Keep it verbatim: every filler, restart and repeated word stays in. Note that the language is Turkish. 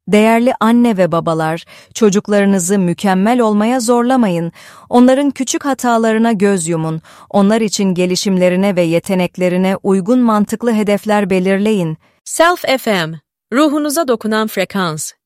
Değerli anne ve babalar, çocuklarınızı mükemmel olmaya zorlamayın. Onların küçük hatalarına göz yumun. Onlar için gelişimlerine ve yeteneklerine uygun mantıklı hedefler belirleyin. Self F M, ruhunuza dokunan frekans.